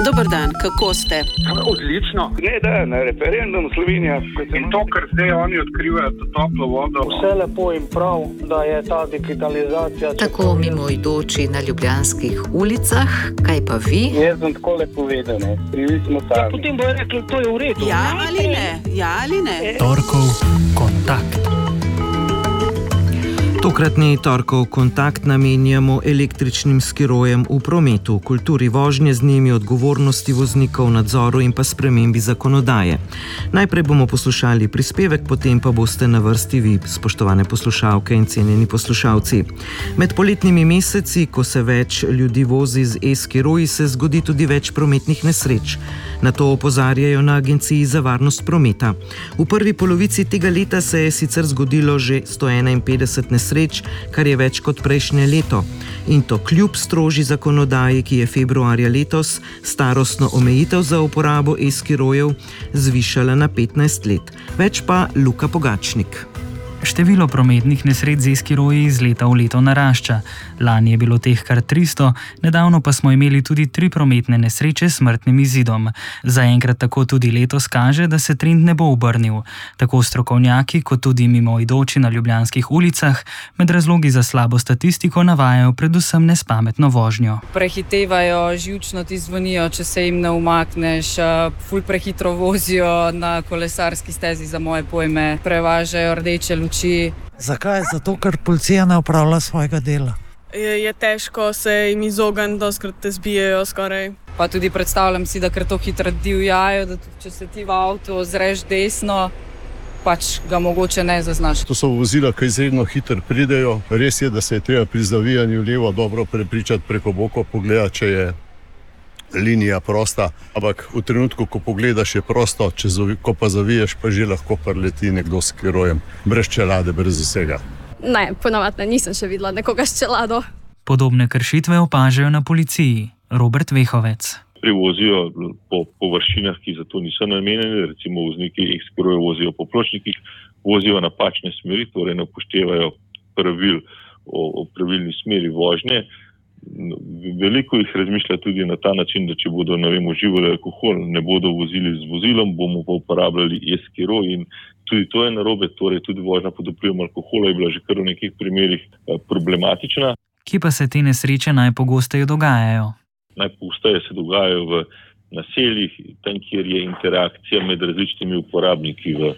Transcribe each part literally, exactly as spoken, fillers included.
Dober dan, kako ste? Odlično. Ne, da, na referendum Slovenija. In to, kar zdaj oni odkrivajo, to toplo vodo. Vse lepo in prav, da je ta digitalizacija. Tako mimoidoči na ljubljanskih ulicah, kaj pa vi? Jaz sem tako lepo povedal, ne. Krivi smo sami. Ja, potem bojo rekli, to je v redu. Ja ali ne? Ja ali ne? Torkov kontakt. Tokratni torkov kontakt namenjamo električnim skirojem v prometu, kulturi vožnje z njimi, odgovornosti voznikov, nadzoru in pa spremembi zakonodaje. Najprej bomo poslušali prispevek, potem pa boste na vrsti vi, spoštovane poslušalke in cenjeni poslušalci. Med poletnimi meseci, ko se več ljudi vozi z e-skiroji, se zgodi tudi več prometnih nesreč. Na to opozarjajo na Agenciji za varnost prometa. V prvi polovici tega leta se je sicer zgodilo že sto enainpetdeset nesreč, kar je več kot prejšnje leto. In to kljub strožji zakonodaji, ki je februarja letos starostno omejitev za uporabo e-skirojev zvišala na petnajst let. Več pa Luka Pogačnik. Število prometnih nesreč z e-skiroji iz leta v leto narašča. Lani je bilo teh kar tristo, nedavno pa smo imeli tudi tri prometne nesreče s smrtnim izidom. Zaenkrat tako tudi letos kaže, da se trend ne bo obrnil. Tako strokovnjaki kot tudi mimoidoči na ljubljanskih ulicah med razlogi za slabo statistiko navajajo predvsem nespametno vožnjo. Prehitevajo, živčno ti zvonijo, če se jim ne umakneš, ful prehitro vozijo na kolesarski stezi, za moje pojme, prevažajo rdeče luči. Zakaj? Zato, ker policija ne opravlja svojega dela. Je, je težko se jim izogniti, doskrat te zbijejo skoraj. Pa tudi predstavljam si, da ker to hitro divjajo, da tudi, če se ti v avtu ozreš desno, pač ga mogoče ne zaznaš. To so vozila, ki izredno hitro pridejo. Res je, da se je treba pri zavijanju levo dobro prepričati preko bokov, pogledati, če je linija prosta, ampak v trenutku, ko pogledaš, je prosto, če zavi, ko pa zaviješ, pa že lahko preleti nekdo s skirojem, brez čelade, brez vsega. Ne, ponovadi nisem še videla nekoga s čelado. Podobne kršitve opažajo na policiji. Robert Vehovec. Prevozijo po površinah, ki za to niso namenjene, recimo vozniki e-skirojev vozijo po pločnikih, vozijo napačne smeri, torej ne upoštevajo pravil o, o pravilni smeri vožnje. Veliko jih razmišlja tudi na ta način, da če bodo, ne vem, uživali alkohol, ne bodo vozili z vozilom, bomo pa uporabljali e-skiroj in tudi to je narobe, torej tudi vožnja pod vplivom alkohola je bila že kar v nekih primerih problematična. Kje pa se te nesreče najpogosteje dogajajo? Najpogosteje se dogajajo v naseljih, tam, kjer je interakcija med različnimi uporabniki v,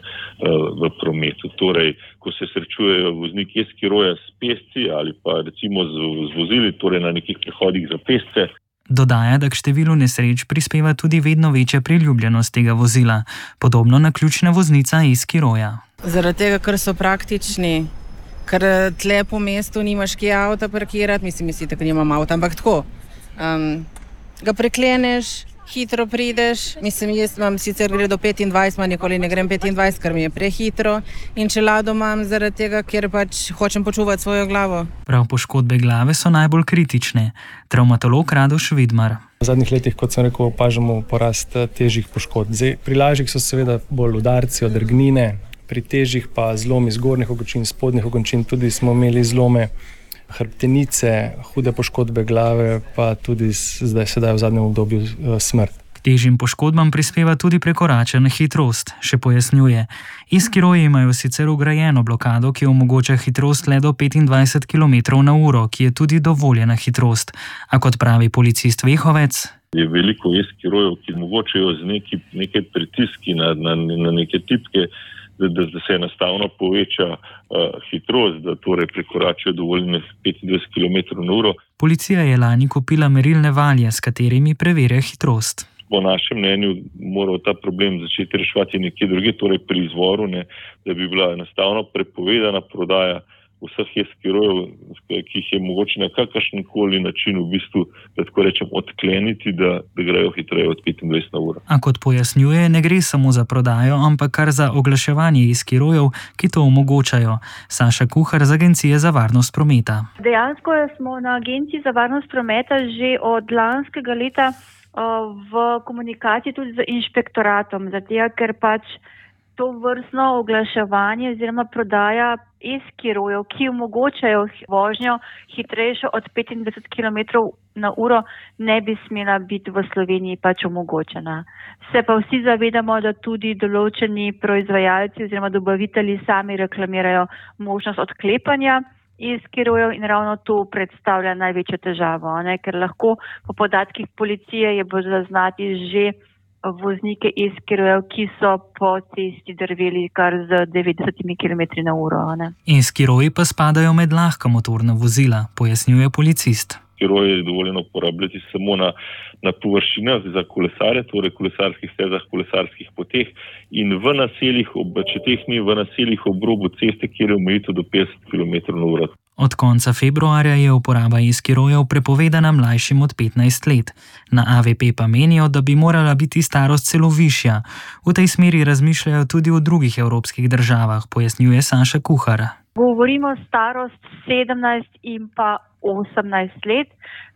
v prometu. Torej, ko se srečujejo vozniki e-skiroja s pešci ali pa recimo z, z vozili, torej na nekih prehodih za pešce. Dodaja, da k številu nesreč prispeva tudi vedno večja priljubljenost tega vozila, podobno naključna voznica e-skiroja. Zaradi tega, ker so praktični, ker tle po mestu nimaš kje avta parkirati, mislim, mislite, ker nimam avta, ampak tako. Um, ga prekleneš, hitro prideš, mislim, jaz imam sicer gre do petindvajset, ma nikoli ne grem petindvajset, ker mi je prehitro in čelado imam zaradi tega, ker pač hočem počuvati svojo glavo. Prav poškodbe glave so najbolj kritične. Travmatolog Radoš Vidmar. V zadnjih letih, kot sem rekel, opažamo porast težjih poškodb. Zdaj, pri lažjih so seveda bolj udarci, odrgnine, pri težjih pa zlomi zgornjih okončin, spodnjih okončin, tudi smo imeli zlome hrbtenice, hude poškodbe glave, pa tudi zdaj sedaj v zadnjem obdobju smrt. K težjim poškodbam prispeva tudi prekoračena hitrost, še pojasnjuje. E-skiroji imajo sicer vgrajeno blokado, ki omogoča hitrost le do petindvajset kilometrov na uro, ki je tudi dovoljena hitrost. A kot pravi policist Vehovec, je veliko e-skirojev, ki omogočajo z neki, nekaj pritiski na, na, na neke tipke, Da, da se enostavno poveča uh, hitrost, da torej prekoračijo dovoljene petindvajset kilometrov na uro. Policija je lani kupila merilne valje, s katerimi preverja hitrost. Po našem mnenju moral ta problem začeti reševati nekje druge, torej pri izvoru, ne, da bi bila enostavno prepovedana prodaja vseh e-skirojev, ki jih je mogoče na kakršenkoli način v bistvu, da tako rečem, odkleniti, da, da grejo hitreje od petindvajset na uro. A kot pojasnjuje, ne gre samo za prodajo, ampak kar za oglaševanje e-skirojev, ki to omogočajo. Saša Kuhar z Agencije za varnost prometa. Dejansko smo na Agenciji za varnost prometa že od lanskega leta v komunikaciji tudi z inšpektoratom, zato ker pač to vrstno oglaševanje oziroma prodaja e-skirojev, ki omogočajo vožnjo hitrejšo od petindvajset kilometrov na uro, ne bi smela biti v Sloveniji pač omogočena. Se pa vsi zavedamo, da tudi določeni proizvajalci oziroma dobavitelji sami reklamirajo možnost odklepanja e-skirojev in ravno to predstavlja največjo težavo, ne? Ker lahko po podatkih policije je bilo zaznati že voznike e-skirojev, ki so po cesti drveli kar z devetdesetimi kilometri na uro. E-skiroji pa spadajo med lahka motorna vozila, pojasnjuje policist. Skiroje je dovoljeno uporabljati samo na, na površinah za kolesare, torej kolesarskih stezah, kolesarskih poteh in v naseljih, če teh ni v naseljih ob robu ceste, kjer je omejitev do petdeset kilometrov na uro. Od konca februarja je uporaba e-skirojev prepovedana mlajšim od petnajst let. Na A V P pa menijo, da bi morala biti starost celo višja. V tej smeri razmišljajo tudi v drugih evropskih državah, pojasnjuje Saša Kuhar. Govorimo starost sedemnajst in pa osemnajst let.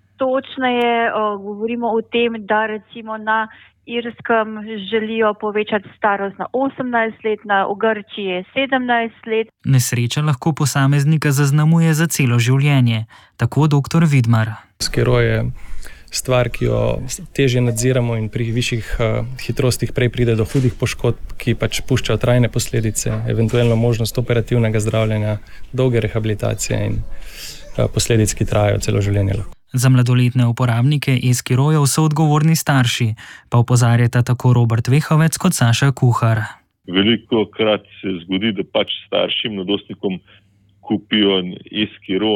Točneje govorimo o tem, da recimo na Irskem želijo povečati starost na osemnajst let, na v Grčiji je sedemnajst let. Nesreča lahko posameznika zaznamuje za celo življenje, tako doktor Vidmar. Skiro je stvar, ki jo težje nadziramo in pri višjih uh, hitrostih prej pride do hudih poškodb, ki pač puščajo trajne posledice, eventualno možnost operativnega zdravljenja, dolge rehabilitacije in uh, posledic, ki trajajo celo življenje. Za mladoletne uporabnike e-skirojev so odgovorni starši, pa opozarjata tako Robert Vehovec kot Saša Kuhar. Veliko krat se zgodi, da pač starši mladostnikom kupijo e-skiro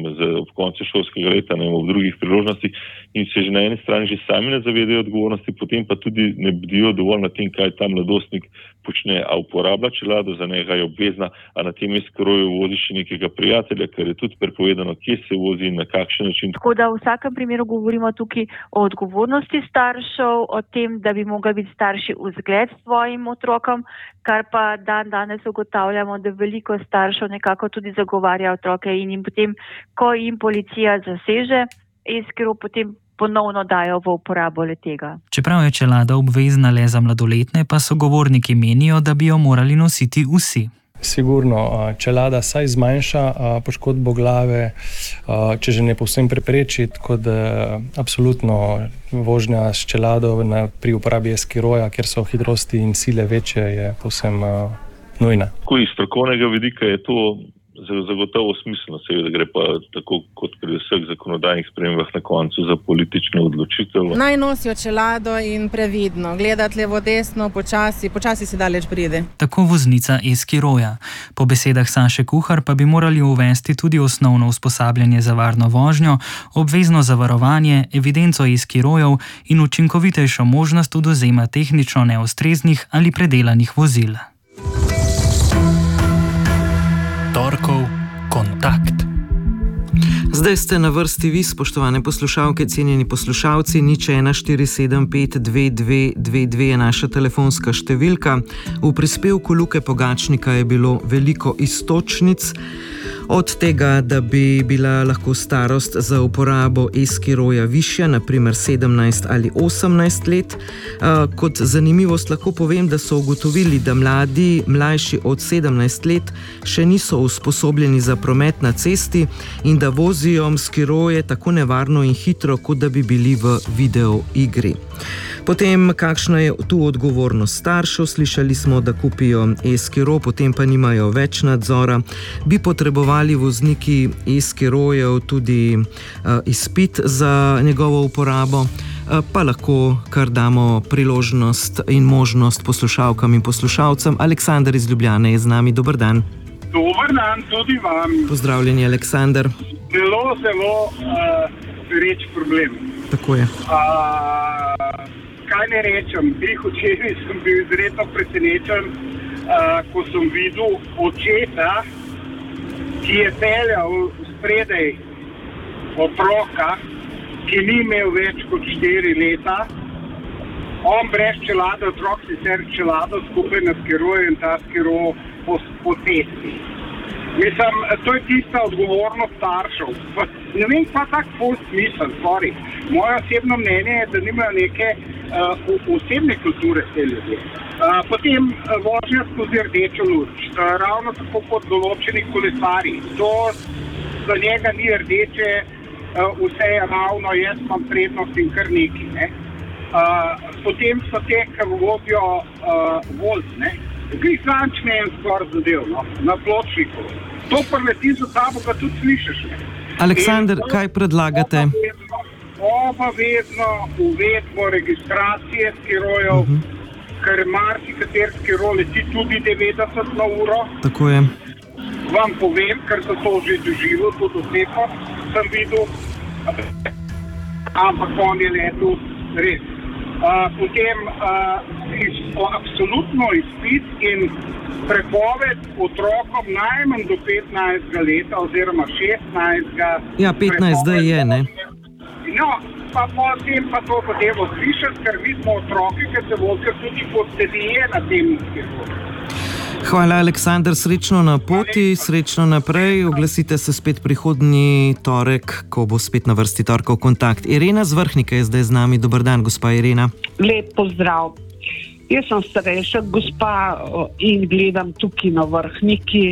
v koncu šolskega leta, ne, v drugih priložnostih in se že na eni strani že sami ne zavedajo odgovornosti, potem pa tudi ne bdijo dovolj na tem, kaj ta mladostnik počne, a uporablja čelado, za njega je obvezna, a na tem e-skiroju vozi še nekega prijatelja, ker je tudi prepovedano, kje se vozi in na kakšen način. Tako da v vsakem primeru govorimo tukaj o odgovornosti staršev, o tem, da bi mogli biti starši vzgled svojim otrokom, kar pa dan danes ugotavljamo, da veliko staršev nekako tudi zagovarja otroke in jim potem, ko jim policija zaseže e-skiro, potem ponovno dajo v uporabo le-tega. Čeprav je čelada obvezna le za mladoletne, pa sogovorniki menijo, da bi jo morali nositi vsi. Sigurno, čelada saj zmanjša poškodbo glave, če že ne povsem prepreči, tako da absolutno vožnja s čelado pri uporabi e-skiroja, kjer so hitrosti in sile večje, je povsem nujna. Iz strokovnega vidika je to zagotovo smiselno, seveda gre pa tako kot pri vseh zakonodajnih spremembah na koncu za politično odločitev. Naj nosijo čelado in previdno, gledati levo desno, počasi, počasi se daleč pride. Tako voznica e-skiroja. Po besedah Saše Kuhar pa bi morali uvesti tudi osnovno usposabljanje za varno vožnjo, obvezno zavarovanje, evidenco e-skirojev in učinkovitejšo možnost odvzema tehnično neustreznih ali predelanih vozil. Torkov kontakt. Zdaj ste na vrsti vi, spoštovane poslušalke, cenjeni poslušalci. nič ena štiri sedem pet dve dve dve dve je naša telefonska številka. V prispevku Luke Pogačnika je bilo veliko iztočnic. Od tega, da bi bila lahko starost za uporabo e-skiroja višja, naprimer sedemnajst ali osemnajst let. Kot zanimivost lahko povem, da so ugotovili, da mladi, mlajši od sedemnajst let, še niso usposobljeni za promet na cesti in da vozijo skiroje tako nevarno in hitro, kot da bi bili v video igri. Potem, kakšna je tu odgovornost staršev? Slišali smo, da kupijo e-skiro, potem pa nimajo več nadzora. Bi potrebovali vozniki e-skirojev tudi uh, izpit za njegovo uporabo? Uh, pa lahko kar damo priložnost in možnost poslušalkam in poslušalcem. Aleksander iz Ljubljane je z nami. Dober dan. Dober dan tudi vam. Pozdravljeni, Aleksander. Zelo, zelo uh, reč problem. Tako je. Uh, kaj ne rečem, teh včeraj sem bil izredno presenečen, uh, ko sem videl očeta, ki je peljal spredaj otroka, ki ni imel več kot štiri leta. On brez čelade, otrok sicer čelado skupaj na skiroju in ta skiro po, po cesti. Mislim, to je tista odgovornost staršev. Ne vem, pa tak ful smisel, sorry. Moje osebno mnenje je, da nimajo neke uh, osebne kulture te ljudje. Uh, potem uh, vožnja skozi rdečo luč, uh, ravno tako kot določeni kolesari. To za njega ni rdeče, uh, vse je ravno, jaz imam prednost in kar neki. Ne? Uh, potem so te, ki vozijo uh, voz, ne? Grisančne en skoraj zadev, no? Na pločniku. To preleti za sabo, pa tudi slišiš. Ne? Aleksander, in, kaj predlagate? Obavezno, obavezno uvedbo registracije skirojev, uh-huh. ker marsikater skiro leti tudi devetdeset na uro. Tako je. Vam povem, ker sem to že doživel, tudi osebno sem videl, ampak on je letel res. Uh, potem uh, iz, absolutno izpit in prepoved otrokom najmanj do petnajstega leta oziroma šestnajstega. Ja, petnajst zdaj je, ne? No, pa potem pa to potevo slišati, ker mi smo otroki, ki se vozijo tudi postedije na tem skiru. Hvala, Aleksander, srečno na poti, srečno naprej. Oglasite se spet prihodnji torek, ko bo spet na vrsti Torkov kontakt. Irena z Vrhnike je zdaj z nami. Dober dan, gospa Irena. Lep pozdrav. Jaz sem starejša gospa in gledam tukaj na Vrhniki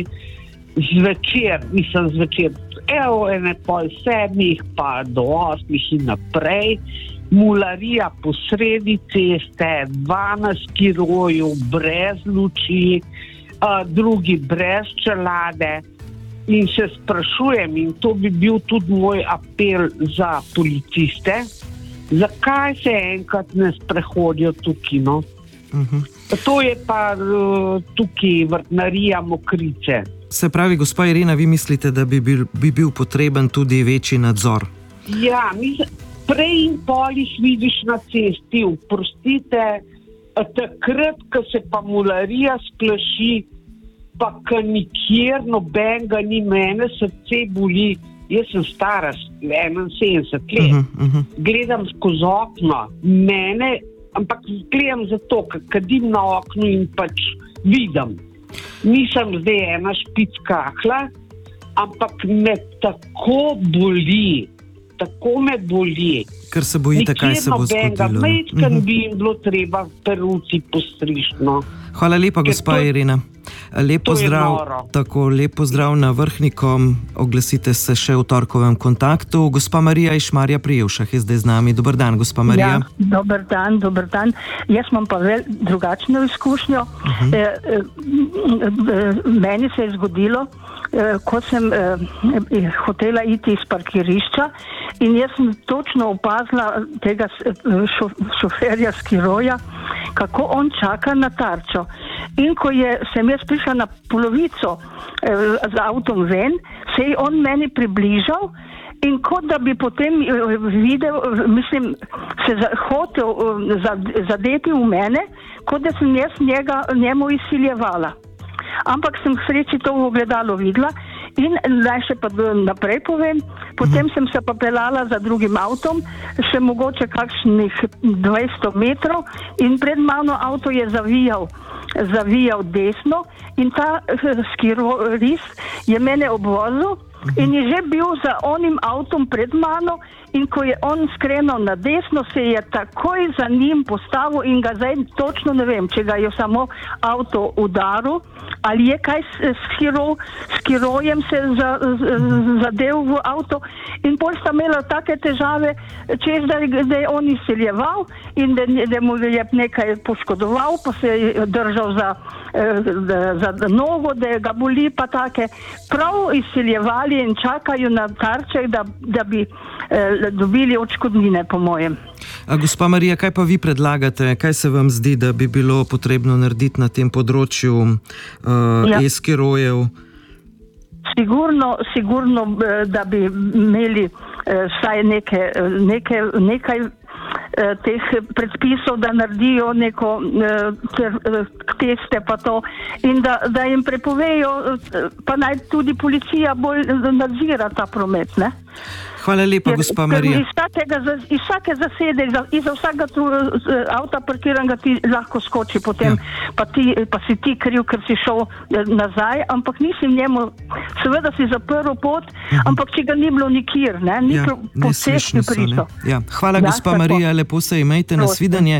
zvečer, mislim zvečer, evo ene pol sedmih pa do osmih in naprej. Mularija po sredi ceste, dvanajst skirojev brez luči, a, drugi brez čelade. In se sprašujem, in to bi bil tudi moj apel za policiste, zakaj se enkrat ne sprehodijo tukaj, no? Uh-huh. To je pa uh, tukaj vrtnarija Mokrice. Se pravi, gospa Irena, vi mislite, da bi bil, bi bil potreben tudi večji nadzor? Ja, mislim, prej in pol jih vidiš na cesti, oprostite, takrat, ko se pa mularija splaši, pa ko nikjer nobenega ni, mene srce boli, jaz sem stara, enainsedemdeset let, uh-huh, uh-huh. Gledam skozi okno, mene, ampak gledam zato, ker kadim na oknu in pač vidim. Nisem zdaj ena špic kahla, ampak me tako boli, tako me boli. Ker se bojite, kaj se bo zgodilo. Majčkan bi jim bilo treba peruci postrišno. Hvala lepa, gospa Irena. Lep pozdrav, tako, lep pozdrav na Vrhnikom. Oglasite se še v torkovem kontaktu. Gospa Marija iz Šmarja pri Jelšah je zdaj z nami. Dober dan, gospa Marija. Ja, dober dan, dober dan. Jaz imam pa vel drugačno izkušnjo. Uh-huh. e, e, e, meni se je zgodilo, e, ko sem e, hotela iti iz parkirišča in jaz sem točno opazila tega šo, šoferja skiroja, kako on čaka na tarčo. In ko je, sem jaz prišla na polovico eh, z avtom ven, se je on meni približal in kot da bi potem eh, videl, mislim, se za, hotel eh, zadeti v mene, kot da sem jaz njega, njemu izsiljevala. Ampak sem k sreči to v ogledalo videla in naj še pa naprej povem, potem sem se pa pelala za drugim avtom, še mogoče kakšnih dvesto metrov in pred mano avto je zavijal, zavijal desno in ta skirorist je mene obvozil in je že bil za onim avtom pred mano in ko je on skrenil na desno, se je takoj za njim postavil in ga zdaj točno ne vem, če ga je samo avto udaril ali je kaj s skiro, skirojem se za, zadev v avto in pol sta imela take težave, češ da, da je on izsiljeval in da, da mu je nekaj poškodoval, pa se je držal za, za nogo, da ga boli pa take. Prav izsiljevali in čakajo na tarče, da, da bi eh, dobili odškodnine, po mojem. A gospa Marija, kaj pa vi predlagate? Kaj se vam zdi, da bi bilo potrebno narediti na tem področju uh, ja. e-skirojev? Sigurno, sigurno, da bi imeli eh, vsaj neke, neke, nekaj eh, teh predpisov, da naredijo neko eh, ter, eh, teste pa to in da, da jim prepovejo, eh, pa naj tudi policija bolj nadzira ta promet, ne? Hvala lepa, Jer, gospa ker Marija. Iz, vsakega, iz vsake zasede, iz vsakega tu, avta parkiranega ti lahko skoči potem, ja. pa, ti, pa si ti kriv, ker si šel nazaj, ampak nisi njemu, seveda si zaprl pot, uh-huh. ampak če ga ni bilo nikjer, ne, ni ja, po cesti prišel. Ja. Hvala, ja, gospa tako. Marija, lepo se imejte, nasvidenje.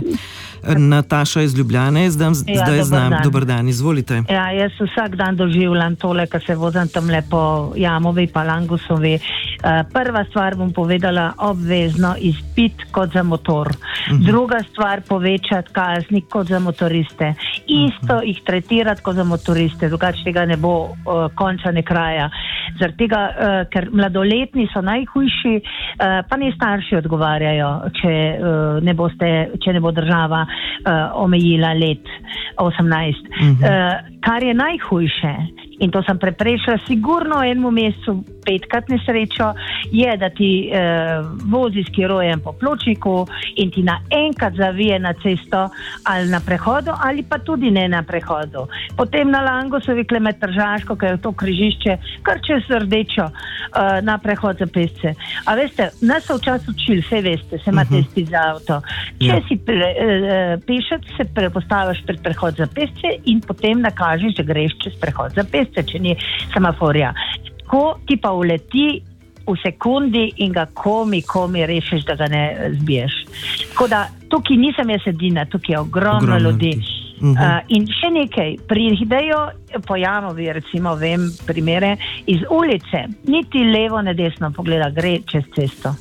Nataša iz Ljubljane, zdaj, ja, zdaj znam. Dan. Dobar dan, izvolite. Ja, jaz vsak dan doživljam tole, ko se vozim tam lepo Jamovi pa Langusovi. Uh, prva stvar bom povedala, obvezno izpit kot za motor. Uh-huh. Druga stvar, povečati kazni kot za motoriste. Isto uh-huh. jih tretirati kot za motoriste, drugače tega ne bo uh, konca ne kraja. Zaradi tega, uh, ker mladoletni so najhujši, uh, pa ne starši odgovarjajo, če, uh, ne, boste, če ne bo država uh, omejila let osemnajst. Uh-huh. Uh, kar je najhujše, in to sem preprečila sigurno v enem mesecu petkrat nesrečo, je, da ti uh, vozi s skirojem po pločniku in ti naenkrat zavije na cesto ali na prehodu, ali pa tudi ne na prehodu. Potem na Langusovi Klemet Tržaško, ker je to križišče, kar čez rdečo uh, na prehod za pesce. A veste, nas so včasih učili, vse veste, se ima uh-huh. testi za avto. Če ja. si pre, uh, pešec, se prepostaviš pred prehod za pesce in potem nakažeš, da greš čez prehod za pesce, če ni semaforja. Ko ti pa uleti v sekundi in ga komi, komi rešiš, da ga ne zbiješ. Tako da tukaj nisem jaz edina, tukaj je ogromno, ogromno ljudi. Uh-huh. Uh, in še nekaj, pridejo po Jamovi, recimo, vem primere, iz ulice, niti levo ne desno pogleda, gre čez cesto.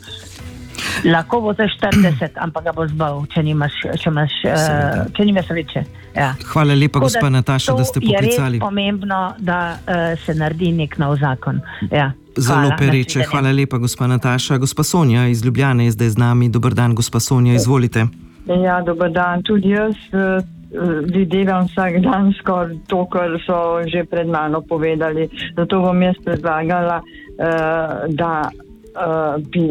Lahko bo za štirideset, ampak ga bo zbal, če nimaš, če imaš, uh, če nimaš sreče. Ja. Hvala lepa, gospa Nataša, da ste poklicali. Je res pomembno, da uh, se naredi nek nov zakon. Ja. Zelo Hvala, pereče. Hvala lepa, gospa Nataša. Gospa Sonja iz Ljubljane je zdaj z nami. Dobar dan, gospa Sonja, izvolite. Ja, dobar dan. Tudi jaz uh, videvam vsak dan skoraj to, kar so že pred mano povedali. Zato bom jaz predlagala, uh, da uh, bi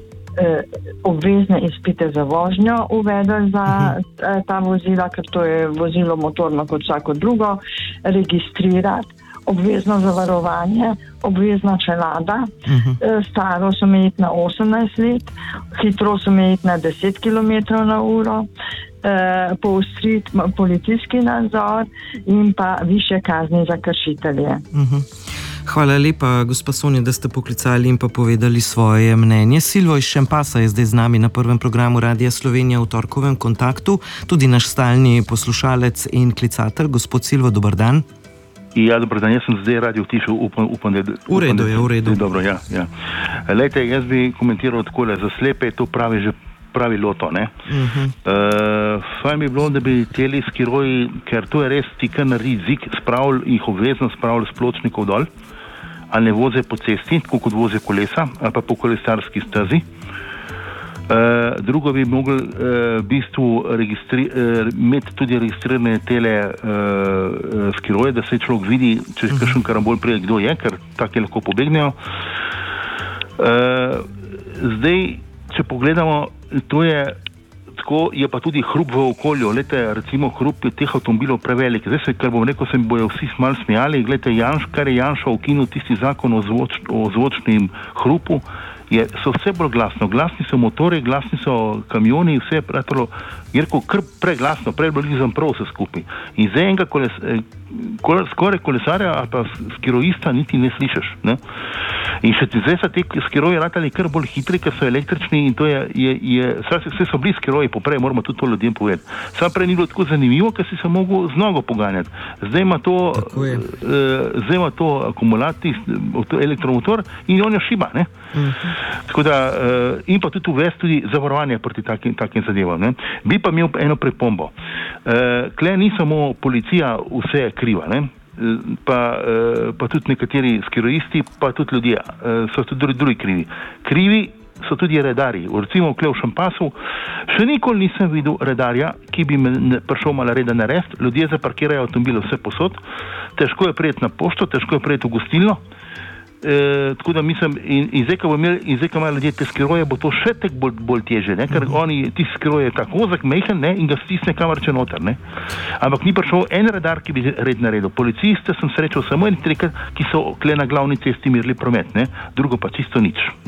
obvezne izpite za vožnjo uvedli za uh-huh. ta vozila, ker to je vozilo motorno kot vsako drugo, registrirati, obvezno zavarovanje, obvezna čelada, uh-huh. starost omejiti na osemnajst let, hitrost omejiti na deset kilometrov na uro, uh, poostriti policijski nadzor in pa višje kazni za kršitelje. Uh-huh. Hvala lepa, gospa Sonja, da ste poklicali in pa povedali svoje mnenje. Silvo iz Šempasa je zdaj z nami na prvem programu Radia Slovenija v torkovem kontaktu, tudi naš stalni poslušalec in klicatelj. Gospod Silvo, dober dan. Ja, dober dan, jaz sem zdaj radio tišel, upam, upam, da... V redu je, v redu. Dobro, ja, ja. Lejte, jaz bi komentiral takole, za slepe to pravi že pravi loto, ne? Uh-huh. Uh, fajn bi bilo, da bi teli skiroji, ker to je res ti kar naredi zik, spravili jih obvezno spravili s pločnikov dol, ali ne voze po cesti, tako kot voze kolesa, ali pa po kolesarski stazi. Uh, drugo bi mogli uh, v bistvu registri, uh, imeti tudi registrirane tele uh, skiroje, da se človek vidi, če uh-huh. kakšen karambol prije, kdo je, ker take lahko pobegnejo. Uh, zdaj, če pogledamo, to je tako, je pa tudi hrup v okolju. Lete, recimo, hrup teh avtomobilov prevelik. Zdaj se, kar bom rekel, se mi bojo vsi malo smejali. Glede, Janš, kar je Janša ukinil tisti zakon o, zvoč, o zvočnem hrupu, je, so vse bolj glasno. Glasni so motori, glasni so kamioni, vse je pratilo, je rekel, kar preglasno, prej bolj zamprav vse skupaj. In zdaj enega koles, kol, skoraj kolesarja ali pa skiroista niti ne slišiš. Ne? In še zdaj so te skiroji ratali kar bolj hitri, ker so električni in to je, je, je vse so bili skiroji poprej, moramo tudi to ljudem povedati. Sam prej ni bilo tako zanimivo, ker si se mogel z nogo poganjati. Zdaj ima to, uh, zdaj ima to akumulatis, elektromotor in on jo šiba, ne? Uh-huh. Tako da, uh, in pa tudi uvesti tudi zavarovanje proti takim, takim zadevam, ne? Bi pa imel eno pripombo. Uh, kle ni samo policija vse kriva, ne? Pa, pa tudi nekateri skirojisti, pa tudi ljudje, so tudi drugi, drugi krivi. Krivi so tudi redari. Recimo v Klev Šampasu še nikoli nisem videl redarja, ki bi me prišel malo reda narediti. Ljudje zaparkirajo avtomobile vse posod, težko je prijeti na pošto, težko je prijeti v gostilno. E, tako da mislim, in, in zdaj, ko imajo ljudje te skiroje, bo to še tek bolj, bolj teže, ne? Ker oni, ti skiroje je tako ozak, mehen, ne? In ga stisne kamar če noter, ne? Ampak ni prišel en redar, ki bi red naredil. Policiste sem srečal samo en trikrat, ki so kle na glavni cesti mirili promet, ne? Drugo pa čisto nič, ne?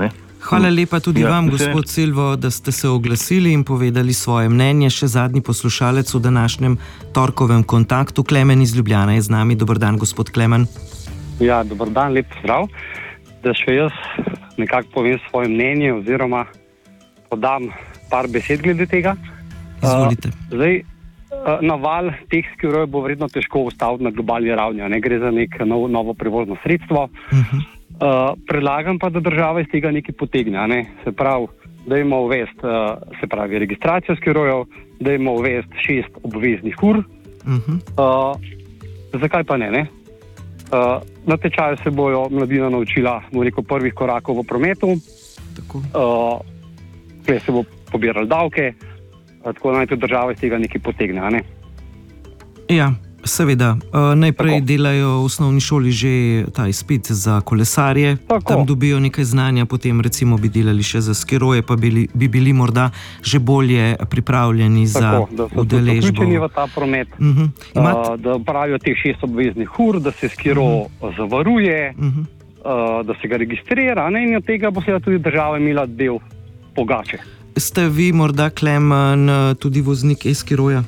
Hvala lepa tudi ja, vam, gospod Silvo, da ste se oglasili in povedali svoje mnenje. Še zadnji poslušalec v današnjem torkovem kontaktu, Klemen iz Ljubljana je z nami. Dober dan, gospod Klemen. Ja, dober dan, lep pozdrav. Da še jaz nekako povem svoje mnenje oziroma podam par besed glede tega. Izvolite. Uh, zdaj, uh, naval teh skirojev bo vredno težko ustaviti na globalni ravni, ne gre za nek nov, novo prevozno sredstvo. Uh-huh. Uh, predlagam pa, da država iz tega nekaj potegne, ne? Se pravi, da ima uvest, uh, se pravi, registracijo skirojev, da ima uvest šest obveznih ur. Uh-huh. Uh, zakaj pa ne, ne? Uh, na tečaju se bojo mladina naučila, bo rekel, prvih korakov v prometu. Tako. Uh, Tukaj se bo pobirali davke, uh, tako naj tudi država iz tega nekaj potegne, ne? Ja. Seveda, najprej Tako. delajo v osnovni šoli že ta izpit za kolesarje, Tako. tam dobijo nekaj znanja, potem recimo bi delali še za skiroje, pa bili, bi bili morda že bolje pripravljeni Tako, za da so udeležbo. vključeni v ta promet, uh-huh. Imat... uh, da pravijo teh šest obveznih ur, da se skiro uh-huh. zavaruje, uh-huh. uh, da se ga registrira, ne? In od tega bo seveda tudi država imela del pogače. Ste vi morda, Klemen, tudi voznik e-skiroja?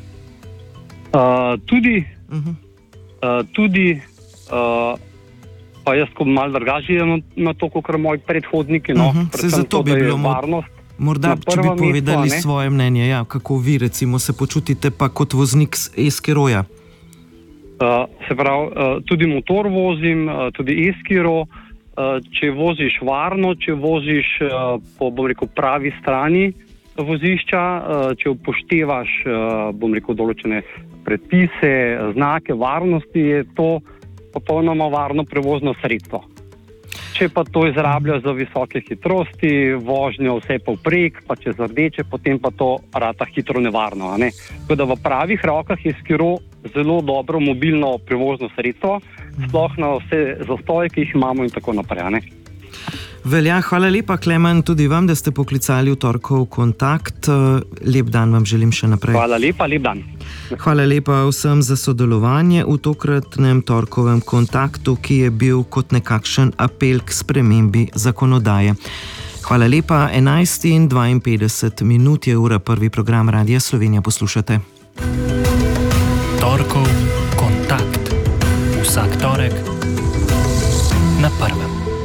Uh, tudi Uh-huh. Uh, tudi, uh, pa jaz kot malo drugače na, na to, kot moji predhodniki. No, uh-huh. Se zato bi bilo varnost. Morda, če bi povedali mesto, svoje mnenje, ja, kako vi recimo se počutite pa kot voznik e-skiroja? Uh, se pravi, uh, tudi motor vozim, uh, tudi e-skiro. Uh, če voziš varno, če voziš uh, po, bom rekel, pravi strani vozišča, uh, če upoštevaš, uh, bom rekel, določene predpise, znake varnosti, je to popolnoma varno prevozno sredstvo. Če pa to izrablja za visoke hitrosti, vožnjo vse povprek, pa čez rdeče, potem pa to rata hitro nevarno. Ne? Tako da v pravih rokah je skiro zelo dobro mobilno prevozno sredstvo, sploh na vse zastoje, ki jih imamo in tako naprej. Ne? Velja, hvala lepa, Klemen, tudi vam, da ste poklicali v torkov kontakt. Lep dan vam želim še naprej. Hvala lepa, lep dan. Hvala lepa vsem za sodelovanje v tokratnem torkovem kontaktu, ki je bil kot nekakšen apel k spremembi zakonodaje. Hvala lepa, enajst in dvainpetdeset minut je ura, prvi program Radia Slovenija poslušate. Torkov kontakt. Vsak torek na prvem.